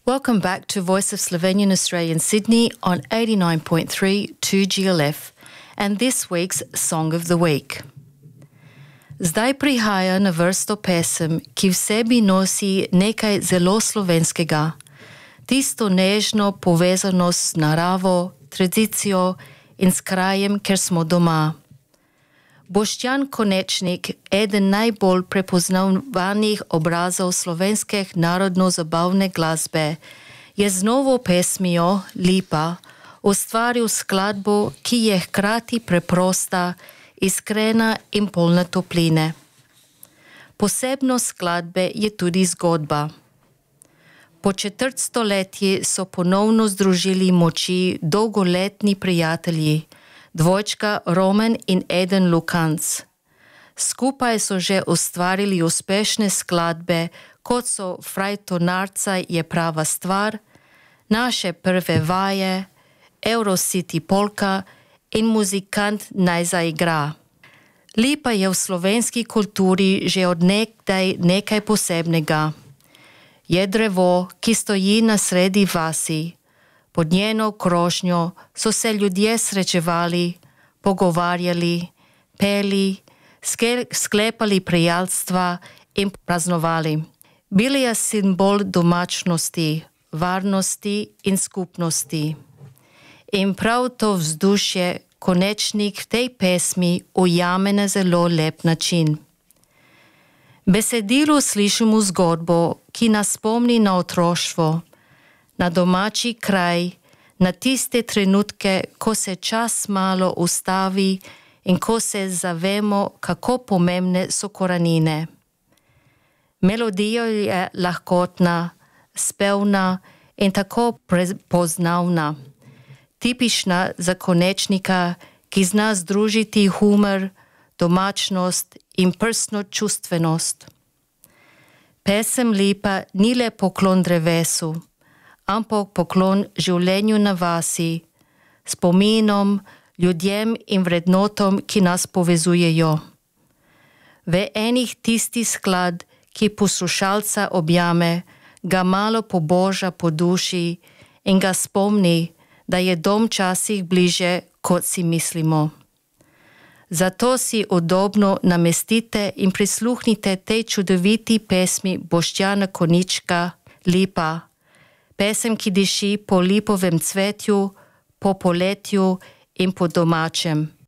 Welcome back to Voice of Slovenia in Australia in Sydney on 89.3 2GLF and this week's Song of the Week. Zdaj prihaja na vrsto pesem, ki v sebi nosi nekaj zelo slovenskega, tisto nežno povezanost z naravo, tradicijo in s krajem, kjer smo doma. Boštjan Konečnik, eden najbolj prepoznavanih obrazov slovenske narodno-zabavne glasbe, je z novo pesmijo Lipa ustvaril skladbo, ki je hkrati preprosta, iskrena in polna topline. Posebnost skladbe je tudi zgodba. Po četrt stoletji so ponovno združili moči dolgoletni prijatelji, dvojčka Roman in Eden Lukanc. Skupaj so že ustvarili uspešne skladbe, kot so Frajtonarca je prava stvar, Naše prve vaje, Eurocity polka in Muzikant naj zaigra. Lipa je v slovenski kulturi že od nekdaj nekaj posebnega. Je drevo, ki stoji na sredi vasi. Pod njeno krošnjo so se ljudje srečevali, pogovarjali, peli, sklepali prijateljstva in praznovali. Bil je simbol domačnosti, varnosti in skupnosti. In prav to vzdušje Konečnik v tej pesmi ujame na zelo lep način. V besedilu slišimo zgodbo, ki nas spomni na otroštvo, na domači kraj, na tiste trenutke, ko se čas malo ustavi in ko se zavemo, kako pomembne so korenine. Melodija je lahkotna, spevna in tako prepoznavna, tipična za Konečnika, ki zna združiti humor, domačnost in prstno čustvenost. Pesem Lipa ni le poklon drevesu, ampak poklon življenju na vasi, spominom, ljudem in vrednotom, ki nas povezujejo. V enih tisti sklad, ki poslušalca objame, ga malo poboža po duši in ga spomni, da je dom časih bliže, kot si mislimo. Zato si udobno namestite in prisluhnite tej čudoviti pesmi Boštjana Konečnika Lipa. Pesem, ki diši po lipovem cvetju, po poletju in po domačem.